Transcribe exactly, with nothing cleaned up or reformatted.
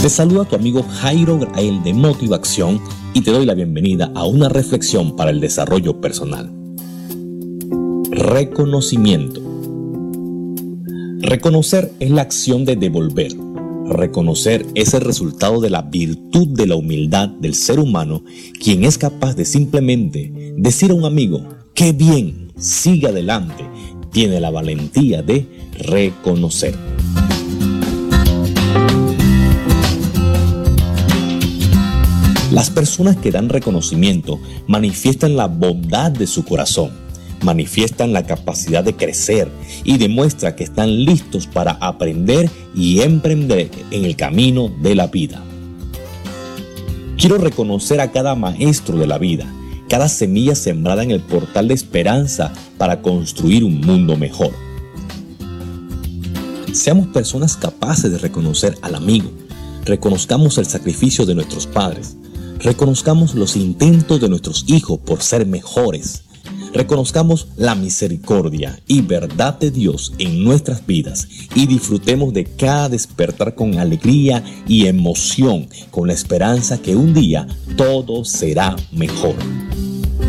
Te saluda tu amigo Jairo Grael de Motivación y te doy la bienvenida a una reflexión para el desarrollo personal. Reconocimiento. Reconocer es la acción de devolver. Reconocer es el resultado de la virtud de la humildad del ser humano, quien es capaz de simplemente decir a un amigo: ¡qué bien! Sigue adelante. Tiene la valentía de reconocer. Las personas que dan reconocimiento manifiestan la bondad de su corazón, manifiestan la capacidad de crecer y demuestran que están listos para aprender y emprender en el camino de la vida. Quiero reconocer a cada maestro de la vida, cada semilla sembrada en el portal de esperanza para construir un mundo mejor. Seamos personas capaces de reconocer al amigo, reconozcamos el sacrificio de nuestros padres, reconozcamos los intentos de nuestros hijos por ser mejores. Reconozcamos la misericordia y verdad de Dios en nuestras vidas y disfrutemos de cada despertar con alegría y emoción, con la esperanza que un día todo será mejor.